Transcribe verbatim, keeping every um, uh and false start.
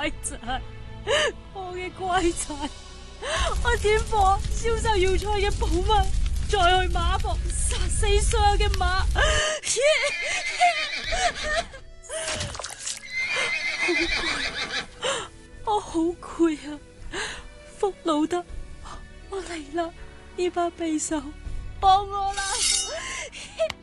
乖仔，我嘅乖仔，我點火銷售要菜嘅寶物，再去馬房殺死所有嘅馬。好攰，我好攰啊！福老德，我嚟啦！呢把匕首，幫我啦！